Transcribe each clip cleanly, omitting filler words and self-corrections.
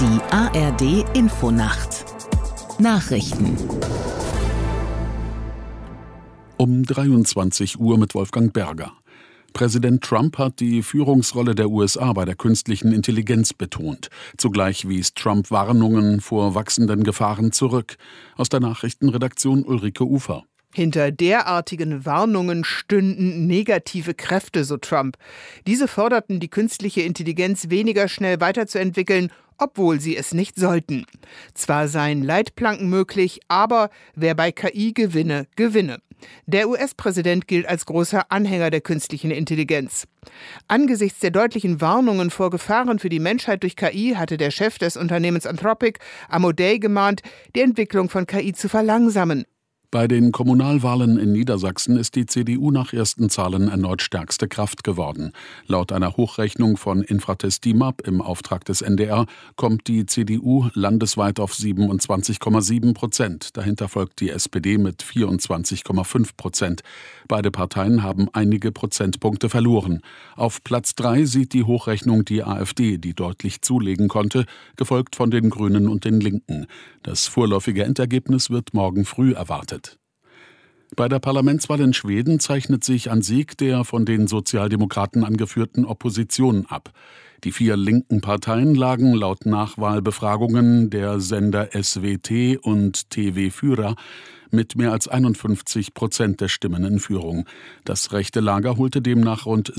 Die ARD Infonacht Nachrichten um 23 Uhr mit Wolfgang Berger. Präsident Trump hat die Führungsrolle der USA bei der künstlichen Intelligenz betont. Zugleich wies Trump Warnungen vor wachsenden Gefahren zurück. Aus der Nachrichtenredaktion Ulrike Ufer. Hinter derartigen Warnungen stünden negative Kräfte, so Trump. Diese forderten, die künstliche Intelligenz weniger schnell weiterzuentwickeln, obwohl sie es nicht sollten. Zwar seien Leitplanken möglich, aber wer bei KI gewinne, gewinne. Der US-Präsident gilt als großer Anhänger der künstlichen Intelligenz. Angesichts der deutlichen Warnungen vor Gefahren für die Menschheit durch KI hatte der Chef des Unternehmens Anthropic, Amodei, gemahnt, die Entwicklung von KI zu verlangsamen. Bei den Kommunalwahlen in Niedersachsen ist die CDU nach ersten Zahlen erneut stärkste Kraft geworden. Laut einer Hochrechnung von Infratest DIMAP im Auftrag des NDR kommt die CDU landesweit auf 27,7%. Dahinter folgt die SPD mit 24,5%. Beide Parteien haben einige Prozentpunkte verloren. Auf Platz 3 sieht die Hochrechnung die AfD, die deutlich zulegen konnte, gefolgt von den Grünen und den Linken. Das vorläufige Endergebnis wird morgen früh erwartet. Bei der Parlamentswahl in Schweden zeichnet sich ein Sieg der von den Sozialdemokraten angeführten Opposition ab. Die 4 linken Parteien lagen laut Nachwahlbefragungen der Sender SWT und TV4 mit mehr als 51% der Stimmen in Führung. Das rechte Lager holte demnach rund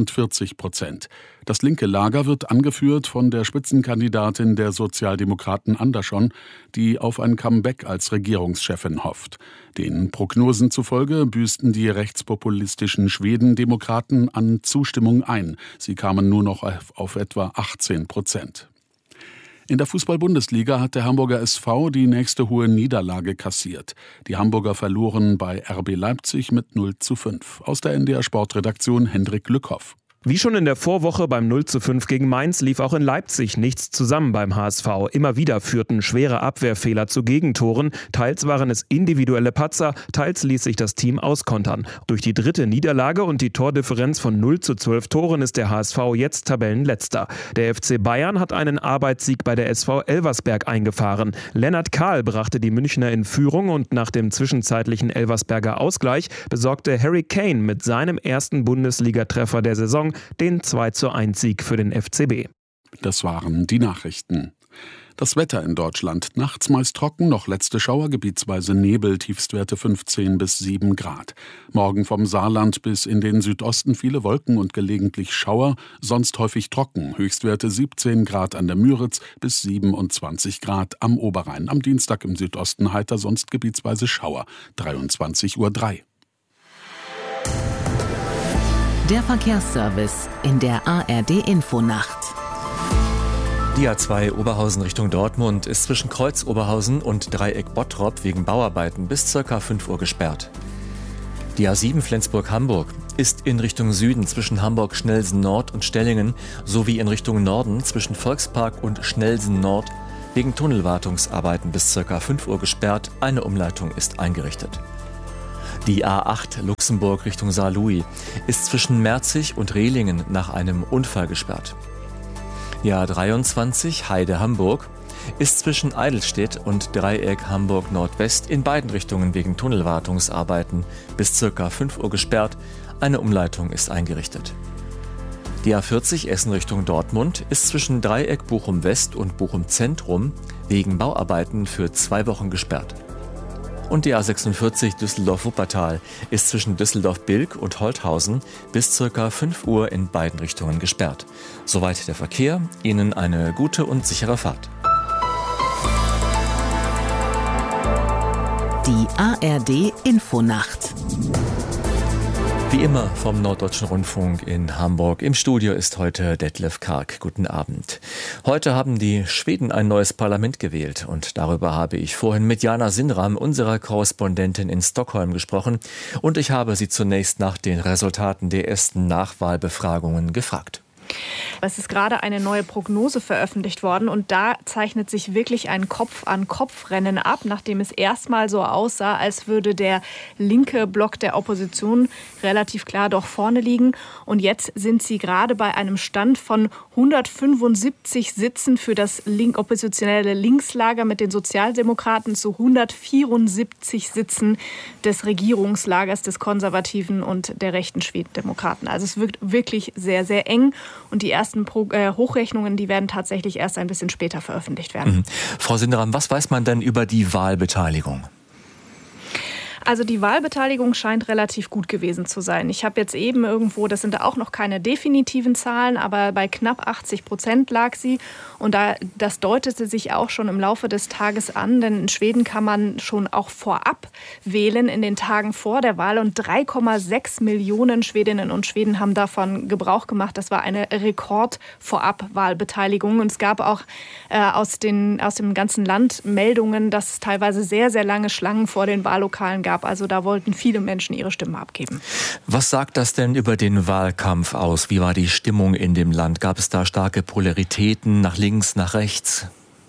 47%. Das linke Lager wird angeführt von der Spitzenkandidatin der Sozialdemokraten Andersson, die auf ein Comeback als Regierungschefin hofft. Den Prognosen zufolge büßten die rechtspopulistischen Schwedendemokraten an Zustimmung ein. Sie kamen nur noch auf etwa 18%. In der Fußball-Bundesliga hat der Hamburger SV die nächste hohe Niederlage kassiert. Die Hamburger verloren bei RB Leipzig mit 0:5. Aus der NDR-Sportredaktion Hendrik Lückhoff. Wie schon in der Vorwoche beim 0:5 gegen Mainz lief auch in Leipzig nichts zusammen beim HSV. Immer wieder führten schwere Abwehrfehler zu Gegentoren. Teils waren es individuelle Patzer, teils ließ sich das Team auskontern. Durch die 3. Niederlage und die Tordifferenz von 0:12 Toren ist der HSV jetzt Tabellenletzter. Der FC Bayern hat einen Arbeitssieg bei der SV Elversberg eingefahren. Lennart Kahl brachte die Münchner in Führung und nach dem zwischenzeitlichen Elversberger Ausgleich besorgte Harry Kane mit seinem ersten Bundesligatreffer der Saison den 2:1-Sieg für den FCB. Das waren die Nachrichten. Das Wetter in Deutschland. Nachts meist trocken, noch letzte Schauer, gebietsweise Nebel, Tiefstwerte 15 bis 7 Grad. Morgen vom Saarland bis in den Südosten viele Wolken und gelegentlich Schauer, sonst häufig trocken. Höchstwerte 17 Grad an der Müritz bis 27 Grad am Oberrhein. Am Dienstag im Südosten heiter, sonst gebietsweise Schauer. 23:03 Uhr. Der Verkehrsservice in der ARD Infonacht. Die A2 Oberhausen Richtung Dortmund ist zwischen Kreuz Oberhausen und Dreieck Bottrop wegen Bauarbeiten bis ca. 5 Uhr gesperrt. Die A7 Flensburg-Hamburg ist in Richtung Süden zwischen Hamburg-Schnellsen Nord und Stellingen sowie in Richtung Norden zwischen Volkspark und Schnellsen Nord wegen Tunnelwartungsarbeiten bis ca. 5 Uhr gesperrt. Eine Umleitung ist eingerichtet. Die A8 Luxemburg Richtung Saarlouis ist zwischen Merzig und Rehlingen nach einem Unfall gesperrt. Die A23 Heide-Hamburg ist zwischen Eidelstedt und Dreieck Hamburg-Nordwest in beiden Richtungen wegen Tunnelwartungsarbeiten bis ca. 5 Uhr gesperrt. Eine Umleitung ist eingerichtet. Die A40 Essen Richtung Dortmund ist zwischen Dreieck Bochum-West und Bochum-Zentrum wegen Bauarbeiten für 2 Wochen gesperrt. Und die A46 Düsseldorf-Wuppertal ist zwischen Düsseldorf-Bilk und Holthausen bis ca. 5 Uhr in beiden Richtungen gesperrt. Soweit der Verkehr. Ihnen eine gute und sichere Fahrt. Die ARD Infonacht. Wie immer vom Norddeutschen Rundfunk in Hamburg. Im Studio ist heute Detlef Karg. Guten Abend. Heute haben die Schweden ein neues Parlament gewählt und darüber habe ich vorhin mit Jana Sindram, unserer Korrespondentin in Stockholm, gesprochen und ich habe sie zunächst nach den Resultaten der ersten Nachwahlbefragungen gefragt. Es ist gerade eine neue Prognose veröffentlicht worden und da zeichnet sich wirklich ein Kopf-an-Kopf-Rennen ab, nachdem es erstmal so aussah, als würde der linke Block der Opposition relativ klar doch vorne liegen. Und jetzt sind sie gerade bei einem Stand von 175 Sitzen für das oppositionelle Linkslager mit den Sozialdemokraten zu 174 Sitzen des Regierungslagers des Konservativen und der rechten Schwedendemokraten. Also es wirkt wirklich sehr, sehr eng und die ersten Hochrechnungen, die werden tatsächlich erst ein bisschen später veröffentlicht werden. Frau Sinderam, was weiß man denn über die Wahlbeteiligung? Also die Wahlbeteiligung scheint relativ gut gewesen zu sein. Ich habe jetzt eben irgendwo, das sind auch noch keine definitiven Zahlen, aber bei knapp 80% lag sie. Und das deutete sich auch schon im Laufe des Tages an, denn in Schweden kann man schon auch vorab wählen in den Tagen vor der Wahl. Und 3,6 Millionen Schwedinnen und Schweden haben davon Gebrauch gemacht. Das war eine Rekord-Vorab-Wahlbeteiligung. Und es gab auch aus dem ganzen Land Meldungen, dass es teilweise sehr, sehr lange Schlangen vor den Wahllokalen gab. Also da wollten viele Menschen ihre Stimme abgeben. Was sagt das denn über den Wahlkampf aus? Wie war die Stimmung in dem Land? Gab es da starke Polaritäten nach links, nach rechts?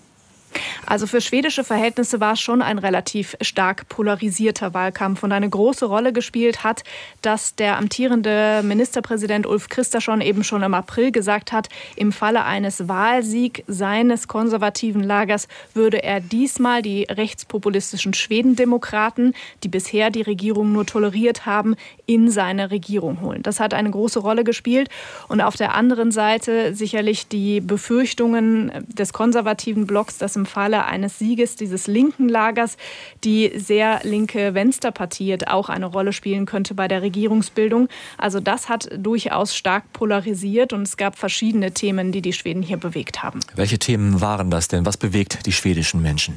Also für schwedische Verhältnisse war es schon ein relativ stark polarisierter Wahlkampf und eine große Rolle gespielt hat, dass der amtierende Ministerpräsident Ulf Kristersson eben schon im April gesagt hat, im Falle eines Wahlsiegs seines konservativen Lagers würde er diesmal die rechtspopulistischen Schwedendemokraten, die bisher die Regierung nur toleriert haben, in seine Regierung holen. Das hat eine große Rolle gespielt und auf der anderen Seite sicherlich die Befürchtungen des konservativen Blocks, dass im Falle eines Sieges dieses linken Lagers die sehr linke Vänsterpartiet auch eine Rolle spielen könnte bei der Regierungsbildung. Also das hat durchaus stark polarisiert und es gab verschiedene Themen, die die Schweden hier bewegt haben. Welche Themen waren das denn? Was bewegt die schwedischen Menschen?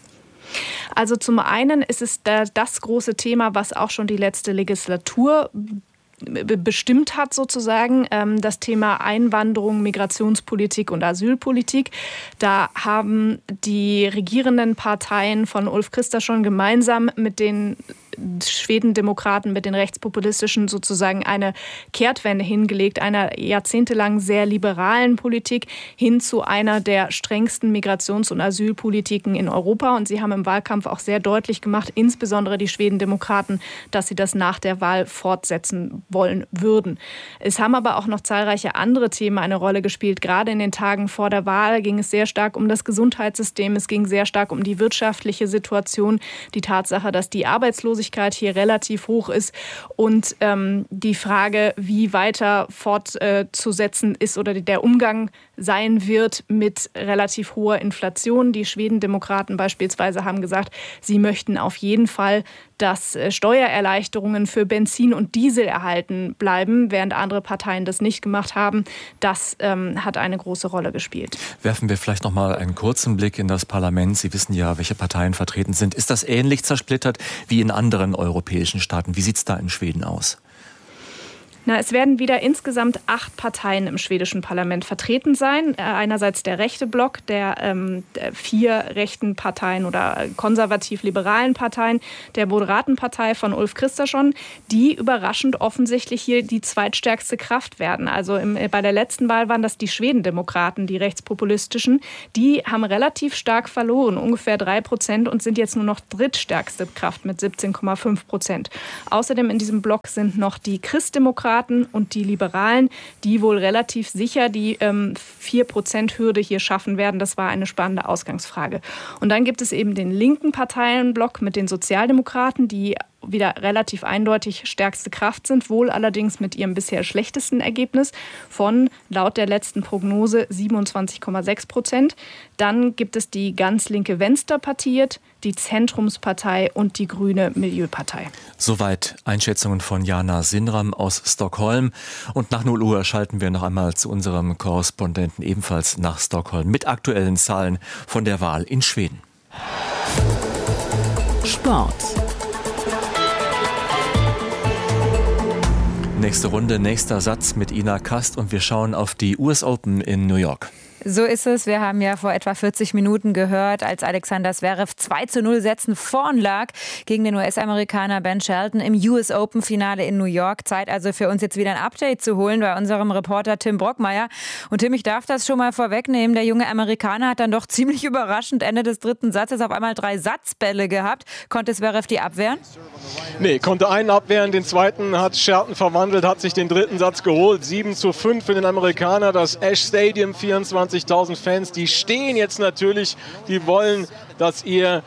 Also zum einen ist es das große Thema, was auch schon die letzte Legislatur bestimmt hat sozusagen, das Thema Einwanderung, Migrationspolitik und Asylpolitik. Da haben die regierenden Parteien von Ulf Kristersson gemeinsam mit den Schwedendemokraten, mit den rechtspopulistischen sozusagen eine Kehrtwende hingelegt, einer jahrzehntelang sehr liberalen Politik hin zu einer der strengsten Migrations- und Asylpolitiken in Europa. Und sie haben im Wahlkampf auch sehr deutlich gemacht, insbesondere die Schwedendemokraten, dass sie das nach der Wahl fortsetzen wollen würden. Es haben aber auch noch zahlreiche andere Themen eine Rolle gespielt. Gerade in den Tagen vor der Wahl ging es sehr stark um das Gesundheitssystem, es ging sehr stark um die wirtschaftliche Situation, die Tatsache, dass die Arbeitslosigkeit hier relativ hoch ist und die Frage, wie weiter fortzusetzen ist oder der Umgang sein wird mit relativ hoher Inflation. Die Schwedendemokraten beispielsweise haben gesagt, sie möchten auf jeden Fall, dass Steuererleichterungen für Benzin und Diesel erhalten bleiben, während andere Parteien das nicht gemacht haben. Das hat eine große Rolle gespielt. Werfen wir vielleicht noch mal einen kurzen Blick in das Parlament. Sie wissen ja, welche Parteien vertreten sind. Ist das ähnlich zersplittert wie in anderen europäischen Staaten? Wie sieht es da in Schweden aus? Es werden wieder insgesamt 8 Parteien im schwedischen Parlament vertreten sein. Einerseits der rechte Block, der 4 rechten Parteien oder konservativ-liberalen Parteien, der Moderatenpartei von Ulf Kristersson, die überraschend offensichtlich hier die zweitstärkste Kraft werden. Also bei der letzten Wahl waren das die Schwedendemokraten, die rechtspopulistischen. Die haben relativ stark verloren, ungefähr 3% und sind jetzt nur noch drittstärkste Kraft mit 17,5%. Außerdem in diesem Block sind noch die Christdemokraten und die Liberalen, die wohl relativ sicher die 4%-Hürde hier schaffen werden. Das war eine spannende Ausgangsfrage. Und dann gibt es eben den linken Parteienblock mit den Sozialdemokraten, die wieder relativ eindeutig stärkste Kraft sind, wohl allerdings mit ihrem bisher schlechtesten Ergebnis von, laut der letzten Prognose, 27,6%. Dann gibt es die ganz linke Vänsterpartiet, die Zentrumspartei und die grüne Milieupartei. Soweit Einschätzungen von Jana Sinderam aus Stockholm. Und nach 0 Uhr schalten wir noch einmal zu unserem Korrespondenten ebenfalls nach Stockholm mit aktuellen Zahlen von der Wahl in Schweden. Sport. Nächste Runde, nächster Satz mit Ina Kast und wir schauen auf die US Open in New York. So ist es. Wir haben ja vor etwa 40 Minuten gehört, als Alexander Zverev 2:0 Sätzen vorn lag gegen den US-Amerikaner Ben Shelton im US Open-Finale in New York. Zeit also für uns jetzt wieder ein Update zu holen bei unserem Reporter Tim Brockmeier. Und Tim, ich darf das schon mal vorwegnehmen. Der junge Amerikaner hat dann doch ziemlich überraschend Ende des dritten Satzes auf einmal 3 Satzbälle gehabt. Konnte Zverev die abwehren? Nee, konnte einen abwehren. Den zweiten hat Shelton verwandelt, hat sich den dritten Satz geholt. 7:5 für den Amerikaner. Das Ash Stadium, 24.000 Fans, die stehen jetzt natürlich, die wollen, dass ihr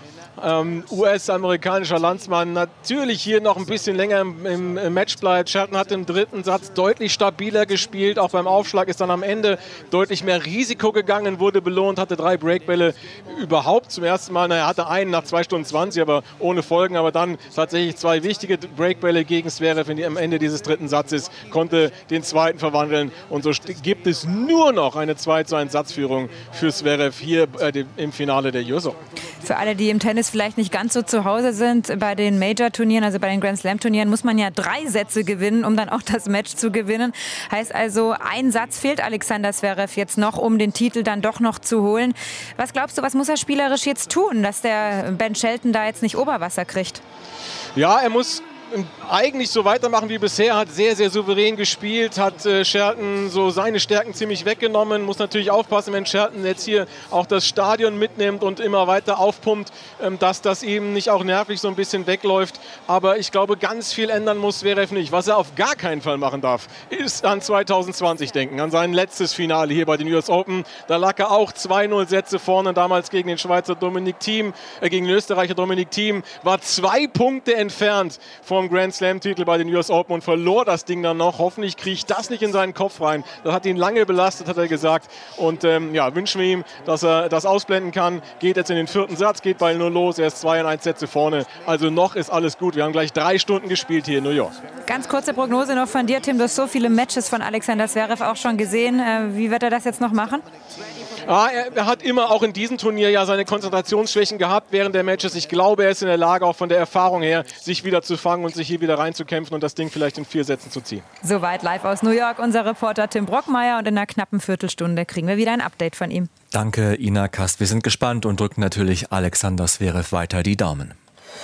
US-amerikanischer Landsmann natürlich hier noch ein bisschen länger im Match bleibt. Shelton hat im dritten Satz deutlich stabiler gespielt. Auch beim Aufschlag ist dann am Ende deutlich mehr Risiko gegangen, wurde belohnt, hatte 3 Breakbälle überhaupt zum ersten Mal. Er hatte einen nach 2 Stunden 20, aber ohne Folgen. Aber dann tatsächlich 2 wichtige Breakbälle gegen Zverev am Ende dieses dritten Satzes, konnte den zweiten verwandeln. Und so gibt es nur noch eine 2:1 Satzführung für Zverev hier im Finale der US Open. Für alle, die im Tennis vielleicht nicht ganz so zu Hause sind, bei den Major-Turnieren, also bei den Grand-Slam-Turnieren, muss man ja 3 Sätze gewinnen, um dann auch das Match zu gewinnen. Heißt also, ein Satz fehlt Alexander Zverev jetzt noch, um den Titel dann doch noch zu holen. Was glaubst du, was muss er spielerisch jetzt tun, dass der Ben Shelton da jetzt nicht Oberwasser kriegt? Ja, er muss eigentlich so weitermachen wie bisher, hat sehr, sehr souverän gespielt, hat Shelton so seine Stärken ziemlich weggenommen, muss natürlich aufpassen, wenn Shelton jetzt hier auch das Stadion mitnimmt und immer weiter aufpumpt, dass das eben nicht auch nervlich so ein bisschen wegläuft, aber ich glaube, ganz viel ändern muss Zverev nicht. Was er auf gar keinen Fall machen darf, ist an 2020 denken, an sein letztes Finale hier bei den US Open, da lag er auch 2:0 Sätze vorne, damals gegen den Schweizer Dominic Thiem, gegen den Österreicher Dominic Thiem, war 2 Punkte entfernt vom Grand Slam-Titel bei den US Open und verlor das Ding dann noch. Hoffentlich kriegt das nicht in seinen Kopf rein. Das hat ihn lange belastet, hat er gesagt. Und wünschen wir ihm, dass er das ausblenden kann. Geht jetzt in den 4. Satz, geht bei 0 los. Er ist 2:1 Sätze vorne. Also noch ist alles gut. Wir haben gleich 3 Stunden gespielt hier in New York. Ganz kurze Prognose noch von dir, Tim. Du hast so viele Matches von Alexander Zverev auch schon gesehen. Wie wird er das jetzt noch machen? Er hat immer auch in diesem Turnier ja seine Konzentrationsschwächen gehabt während der Matches. Ich glaube, er ist in der Lage, auch von der Erfahrung her, sich wieder zu fangen und sich hier wieder reinzukämpfen und das Ding vielleicht in 4 Sätzen zu ziehen. Soweit live aus New York unser Reporter Tim Brockmeier und in einer knappen Viertelstunde kriegen wir wieder ein Update von ihm. Danke, Ina Kast. Wir sind gespannt und drücken natürlich Alexander Zverev weiter die Daumen.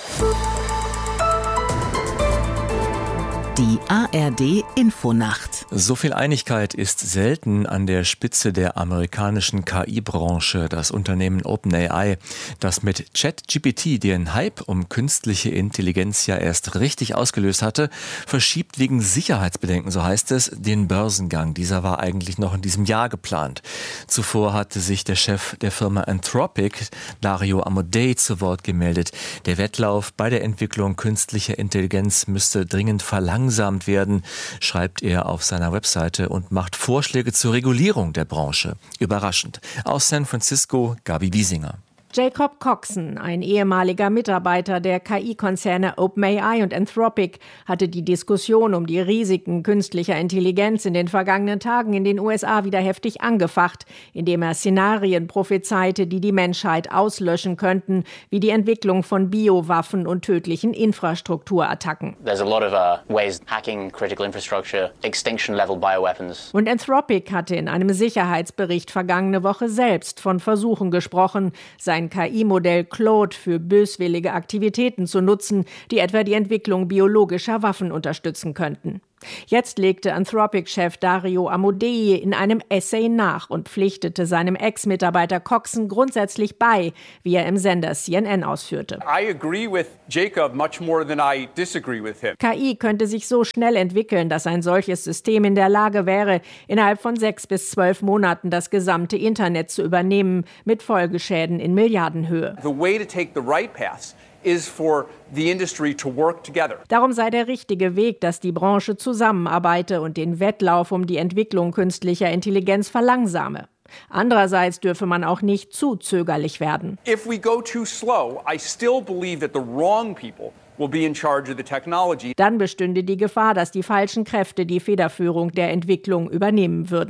Die ARD Infonacht. So viel Einigkeit ist selten an der Spitze der amerikanischen KI-Branche. Das Unternehmen OpenAI, das mit ChatGPT den Hype um künstliche Intelligenz ja erst richtig ausgelöst hatte, verschiebt wegen Sicherheitsbedenken, so heißt es, den Börsengang. Dieser war eigentlich noch in diesem Jahr geplant. Zuvor hatte sich der Chef der Firma Anthropic, Dario Amodei, zu Wort gemeldet. Der Wettlauf bei der Entwicklung künstlicher Intelligenz müsste dringend verlangsamt werden, schreibt er auf seiner Webseite und macht Vorschläge zur Regulierung der Branche. Überraschend. Aus San Francisco, Gabi Wiesinger. Jacob Coxon, ein ehemaliger Mitarbeiter der KI-Konzerne OpenAI und Anthropic, hatte die Diskussion um die Risiken künstlicher Intelligenz in den vergangenen Tagen in den USA wieder heftig angefacht, indem er Szenarien prophezeite, die die Menschheit auslöschen könnten, wie die Entwicklung von Biowaffen und tödlichen Infrastrukturattacken. There's a lot of ways hacking critical infrastructure, extinction-level bioweapons. Und Anthropic hatte in einem Sicherheitsbericht vergangene Woche selbst von Versuchen gesprochen, sein KI-Modell Claude für böswillige Aktivitäten zu nutzen, die etwa die Entwicklung biologischer Waffen unterstützen könnten. Jetzt legte Anthropic-Chef Dario Amodei in einem Essay nach und pflichtete seinem Ex-Mitarbeiter Coxon grundsätzlich bei, wie er im Sender CNN ausführte. I agree with Jacob much more than I disagree with him. KI könnte sich so schnell entwickeln, dass ein solches System in der Lage wäre, innerhalb von 6 bis 12 Monaten das gesamte Internet zu übernehmen, mit Folgeschäden in Milliardenhöhe. The way to take the right path is for the industry to work together. Darum sei der richtige Weg, dass die Branche zusammenarbeite und den Wettlauf um die Entwicklung künstlicher Intelligenz verlangsame. Andererseits dürfe man auch nicht zu zögerlich werden. If we go too slow, I still believe that the wrong people will be in charge of the technology. Dann bestünde die Gefahr, dass die falschen Kräfte die Federführung der Entwicklung übernehmen würden.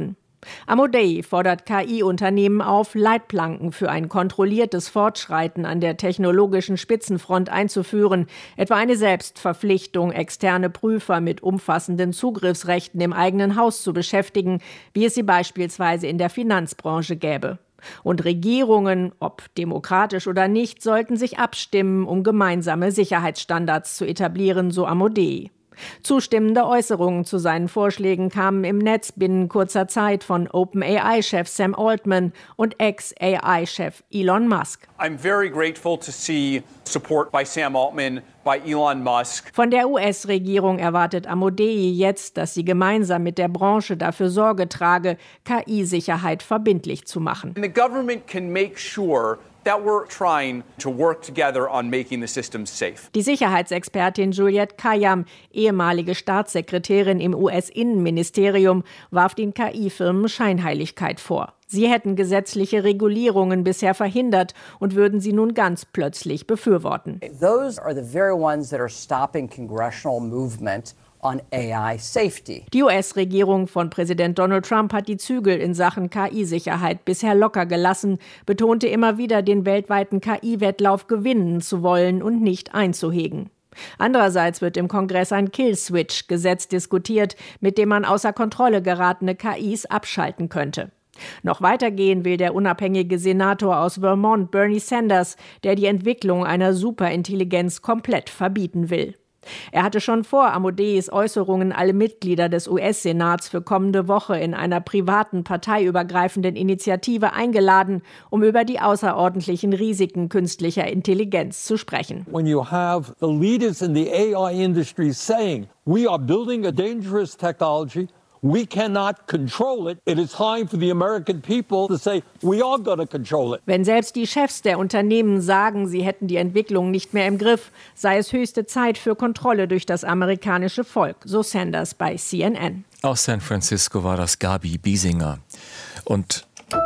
Amodei fordert KI-Unternehmen auf, Leitplanken für ein kontrolliertes Fortschreiten an der technologischen Spitzenfront einzuführen, etwa eine Selbstverpflichtung, externe Prüfer mit umfassenden Zugriffsrechten im eigenen Haus zu beschäftigen, wie es sie beispielsweise in der Finanzbranche gäbe. Und Regierungen, ob demokratisch oder nicht, sollten sich abstimmen, um gemeinsame Sicherheitsstandards zu etablieren, so Amodei. Zustimmende Äußerungen zu seinen Vorschlägen kamen im Netz binnen kurzer Zeit von OpenAI-Chef Sam Altman und Ex-AI-Chef Elon Musk. I'm very grateful to see support by Sam Altman, by Elon Musk. Von der US-Regierung erwartet Amodei jetzt, dass sie gemeinsam mit der Branche dafür Sorge trage, KI-Sicherheit verbindlich zu machen. And the government can make sure that we're trying to work together on making the system safe. Die Sicherheitsexpertin Juliette Kayyem, ehemalige Staatssekretärin im US-Innenministerium, warf den KI-Firmen Scheinheiligkeit vor. Sie hätten gesetzliche Regulierungen bisher verhindert und würden sie nun ganz plötzlich befürworten. Those are the very ones that are stopping congressional movement on AI safety. Die US-Regierung von Präsident Donald Trump hat die Zügel in Sachen KI-Sicherheit bisher locker gelassen, betonte immer wieder, den weltweiten KI-Wettlauf gewinnen zu wollen und nicht einzuhegen. Andererseits wird im Kongress ein Kill-Switch-Gesetz diskutiert, mit dem man außer Kontrolle geratene KIs abschalten könnte. Noch weitergehen will der unabhängige Senator aus Vermont, Bernie Sanders, der die Entwicklung einer Superintelligenz komplett verbieten will. Er hatte schon vor Amodeis Äußerungen alle Mitglieder des US-Senats für kommende Woche in einer privaten, parteiübergreifenden Initiative eingeladen, um über die außerordentlichen Risiken künstlicher Intelligenz zu sprechen. When you have the leaders in the AI industry saying, we are building a dangerous technology, we cannot control it. It is time for the American people to say, we are going to control it. Wenn selbst die Chefs der Unternehmen sagen, sie hätten die Entwicklung nicht mehr im Griff, sei es höchste Zeit für Kontrolle durch das amerikanische Volk, so Sanders bei CNN. Aus San Francisco war das Gabi Biesinger. Und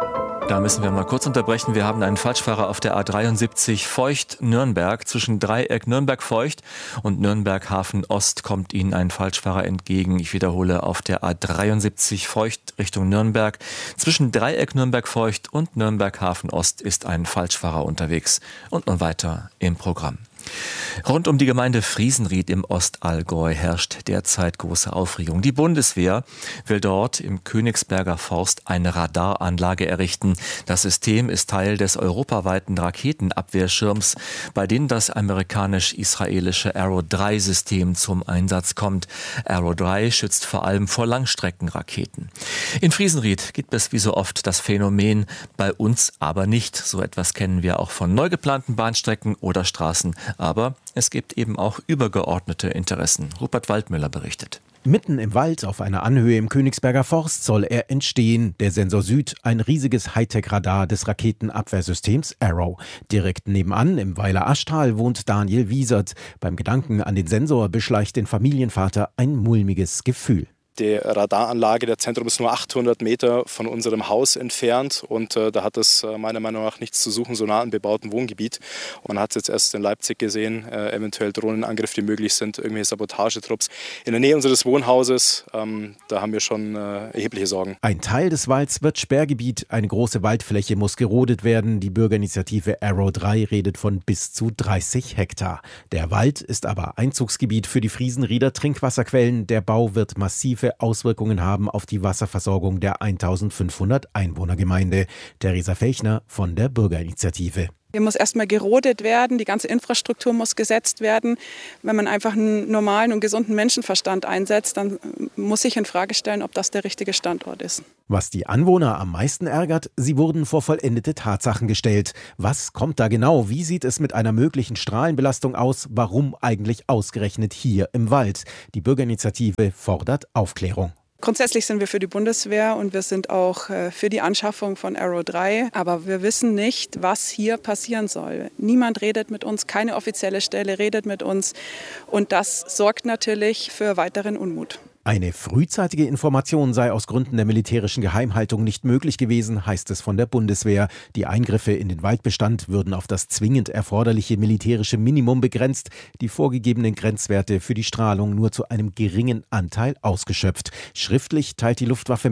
da müssen wir mal kurz unterbrechen. Wir haben einen Falschfahrer auf der A73 Feucht-Nürnberg. Zwischen Dreieck Nürnberg-Feucht und Nürnberg-Hafen-Ost kommt Ihnen ein Falschfahrer entgegen. Ich wiederhole, auf der A73 Feucht Richtung Nürnberg. Zwischen Dreieck Nürnberg-Feucht und Nürnberg-Hafen-Ost ist ein Falschfahrer unterwegs. Und nun weiter im Programm. Rund um die Gemeinde Friesenried im Ostallgäu herrscht derzeit große Aufregung. Die Bundeswehr will dort im Königsberger Forst eine Radaranlage errichten. Das System ist Teil des europaweiten Raketenabwehrschirms, bei dem das amerikanisch-israelische Arrow-3-System zum Einsatz kommt. Arrow-3 schützt vor allem vor Langstreckenraketen. In Friesenried gibt es wie so oft das Phänomen, bei uns aber nicht. So etwas kennen wir auch von neu geplanten Bahnstrecken oder Straßen. Aber es gibt eben auch übergeordnete Interessen. Rupert Waldmüller berichtet. Mitten im Wald auf einer Anhöhe im Königsberger Forst soll er entstehen. Der Sensor Süd, ein riesiges Hightech-Radar des Raketenabwehrsystems Arrow. Direkt nebenan im Weiler Aschtal wohnt Daniel Wiesert. Beim Gedanken an den Sensor beschleicht den Familienvater ein mulmiges Gefühl. Die Radaranlage, der Zentrum ist nur 800 Meter von unserem Haus entfernt und da hat es meiner Meinung nach nichts zu suchen, so nah an bebautem Wohngebiet. Man hat es jetzt erst in Leipzig gesehen, eventuell Drohnenangriffe, die möglich sind, irgendwelche Sabotagetrupps. In der Nähe unseres Wohnhauses, da haben wir schon erhebliche Sorgen. Ein Teil des Walds wird Sperrgebiet, eine große Waldfläche muss gerodet werden. Die Bürgerinitiative Arrow 3 redet von bis zu 30 Hektar. Der Wald ist aber Einzugsgebiet für die Friesenrieder Trinkwasserquellen. Der Bau wird massive Auswirkungen haben auf die Wasserversorgung der 1500 Einwohnergemeinde. Theresa Fechner von der Bürgerinitiative. Hier muss erstmal gerodet werden, die ganze Infrastruktur muss gesetzt werden. Wenn man einfach einen normalen und gesunden Menschenverstand einsetzt, dann muss sich in Frage stellen, ob das der richtige Standort ist. Was die Anwohner am meisten ärgert, sie wurden vor vollendete Tatsachen gestellt. Was kommt da genau? Wie sieht es mit einer möglichen Strahlenbelastung aus? Warum eigentlich ausgerechnet hier im Wald? Die Bürgerinitiative fordert Aufklärung. Grundsätzlich sind wir für die Bundeswehr und wir sind auch für die Anschaffung von Arrow 3. Aber wir wissen nicht, was hier passieren soll. Niemand redet mit uns, keine offizielle Stelle redet mit uns. Und das sorgt natürlich für weiteren Unmut. Eine frühzeitige Information sei aus Gründen der militärischen Geheimhaltung nicht möglich gewesen, heißt es von der Bundeswehr. Die Eingriffe in den Waldbestand würden auf das zwingend erforderliche militärische Minimum begrenzt, die vorgegebenen Grenzwerte für die Strahlung nur zu einem geringen Anteil ausgeschöpft. Schriftlich teilt die Luftwaffe mit: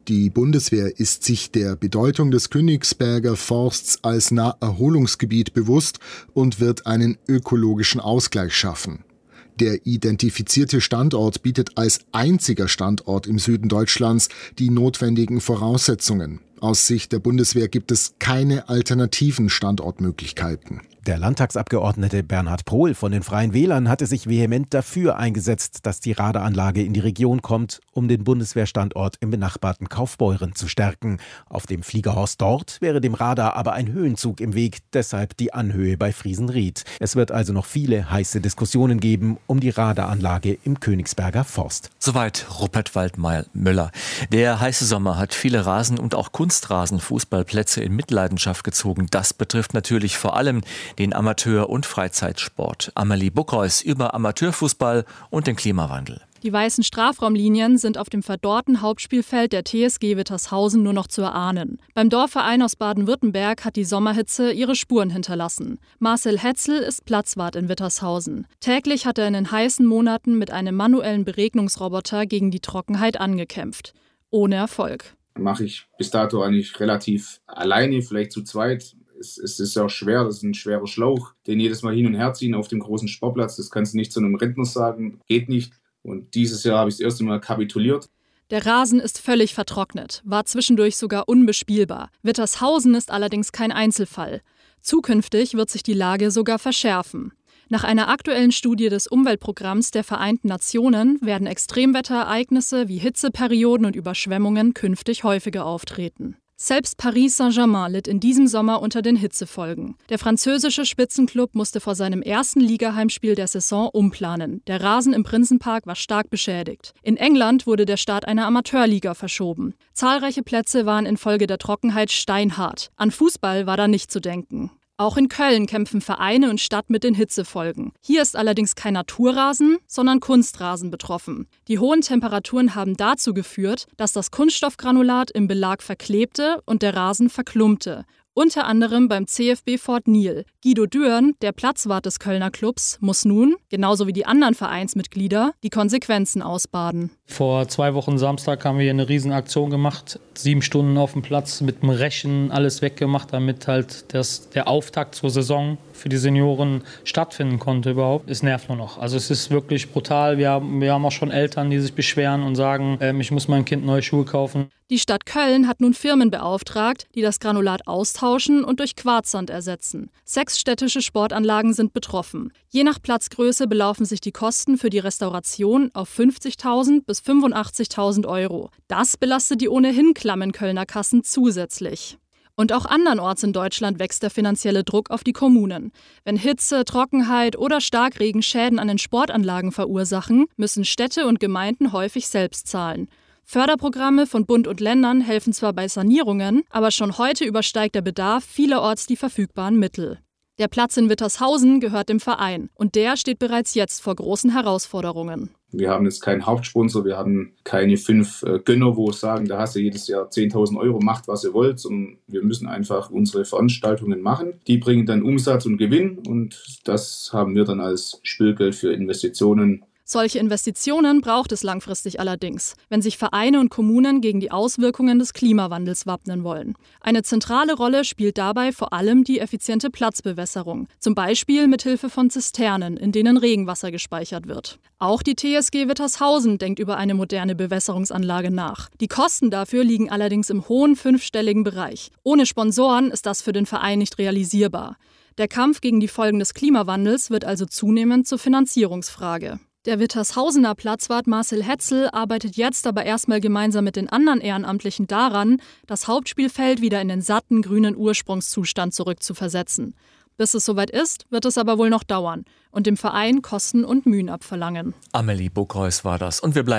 Die Bundeswehr ist sich der Bedeutung des Königsberger Forsts als Naherholungsgebiet bewusst und wird einen ökologischen Ausgleich schaffen. Der identifizierte Standort bietet als einziger Standort im Süden Deutschlands die notwendigen Voraussetzungen. Aus Sicht der Bundeswehr gibt es keine alternativen Standortmöglichkeiten. Der Landtagsabgeordnete Bernhard Pohl von den Freien Wählern hatte sich vehement dafür eingesetzt, dass die Radaranlage in die Region kommt, um den Bundeswehrstandort im benachbarten Kaufbeuren zu stärken. Auf dem Fliegerhorst dort wäre dem Radar aber ein Höhenzug im Weg, deshalb die Anhöhe bei Friesenried. Es wird also noch viele heiße Diskussionen geben um die Radaranlage im Königsberger Forst. Soweit Rupert Waldmeier-Müller. Der heiße Sommer hat viele Rasen- und auch Kunstrasen-Fußballplätze in Mitleidenschaft gezogen. Das betrifft natürlich vor allem den Amateur- und Freizeitsport. Amelie Buckreus über Amateurfußball und den Klimawandel. Die weißen Strafraumlinien sind auf dem verdorrten Hauptspielfeld der TSG Wittershausen nur noch zu erahnen. Beim Dorfverein aus Baden-Württemberg hat die Sommerhitze ihre Spuren hinterlassen. Marcel Hetzel ist Platzwart in Wittershausen. Täglich hat er in den heißen Monaten mit einem manuellen Beregnungsroboter gegen die Trockenheit angekämpft. Ohne Erfolg. Mache ich bis dato eigentlich relativ alleine, vielleicht zu zweit. Es ist ja auch schwer, das ist ein schwerer Schlauch, den jedes Mal hin und her ziehen auf dem großen Sportplatz. Das kannst du nicht zu einem Rentner sagen, geht nicht. Und dieses Jahr habe ich das erste Mal kapituliert. Der Rasen ist völlig vertrocknet, war zwischendurch sogar unbespielbar. Wittershausen ist allerdings kein Einzelfall. Zukünftig wird sich die Lage sogar verschärfen. Nach einer aktuellen Studie des Umweltprogramms der Vereinten Nationen werden Extremwetterereignisse wie Hitzeperioden und Überschwemmungen künftig häufiger auftreten. Selbst Paris Saint-Germain litt in diesem Sommer unter den Hitzefolgen. Der französische Spitzenklub musste vor seinem ersten Ligaheimspiel der Saison umplanen. Der Rasen im Prinzenpark war stark beschädigt. In England wurde der Start einer Amateurliga verschoben. Zahlreiche Plätze waren infolge der Trockenheit steinhart. An Fußball war da nicht zu denken. Auch in Köln kämpfen Vereine und Stadt mit den Hitzefolgen. Hier ist allerdings kein Naturrasen, sondern Kunstrasen betroffen. Die hohen Temperaturen haben dazu geführt, dass das Kunststoffgranulat im Belag verklebte und der Rasen verklumpte. Unter anderem beim CFB Fort Niel. Guido Dürn, der Platzwart des Kölner Clubs, muss nun, genauso wie die anderen Vereinsmitglieder, die Konsequenzen ausbaden. Vor 2 Wochen Samstag haben wir eine Riesenaktion gemacht. 7 Stunden auf dem Platz mit dem Rechen alles weggemacht, damit halt der Auftakt zur Saison für die Senioren stattfinden konnte überhaupt. Es nervt nur noch. Also es ist wirklich brutal. Wir haben auch schon Eltern, die sich beschweren und sagen, ich muss meinem Kind neue Schuhe kaufen. Die Stadt Köln hat nun Firmen beauftragt, die das Granulat austauschen und durch Quarzsand ersetzen. 6 städtische Sportanlagen sind betroffen. Je nach Platzgröße belaufen sich die Kosten für die Restauration auf 50.000 bis 85.000 Euro. Das belastet die ohnehin klammen Kölner Kassen zusätzlich. Und auch andernorts in Deutschland wächst der finanzielle Druck auf die Kommunen. Wenn Hitze, Trockenheit oder Starkregen Schäden an den Sportanlagen verursachen, müssen Städte und Gemeinden häufig selbst zahlen. Förderprogramme von Bund und Ländern helfen zwar bei Sanierungen, aber schon heute übersteigt der Bedarf vielerorts die verfügbaren Mittel. Der Platz in Wittershausen gehört dem Verein und der steht bereits jetzt vor großen Herausforderungen. Wir haben jetzt keinen Hauptsponsor, wir haben keine 5 Gönner, wo sagen, da hast du jedes Jahr 10.000 Euro, macht was ihr wollt. Und wir müssen einfach unsere Veranstaltungen machen. Die bringen dann Umsatz und Gewinn und das haben wir dann als Spielgeld für Investitionen. Solche Investitionen braucht es langfristig allerdings, wenn sich Vereine und Kommunen gegen die Auswirkungen des Klimawandels wappnen wollen. Eine zentrale Rolle spielt dabei vor allem die effiziente Platzbewässerung, zum Beispiel mit Hilfe von Zisternen, in denen Regenwasser gespeichert wird. Auch die TSG Wittershausen denkt über eine moderne Bewässerungsanlage nach. Die Kosten dafür liegen allerdings im hohen 5-stelligen Bereich. Ohne Sponsoren ist das für den Verein nicht realisierbar. Der Kampf gegen die Folgen des Klimawandels wird also zunehmend zur Finanzierungsfrage. Der Wittershausener Platzwart Marcel Hetzel arbeitet jetzt aber erstmal gemeinsam mit den anderen Ehrenamtlichen daran, das Hauptspielfeld wieder in den satten grünen Ursprungszustand zurückzuversetzen. Bis es soweit ist, wird es aber wohl noch dauern und dem Verein Kosten und Mühen abverlangen. Amelie Buckreus war das. Und wir bleiben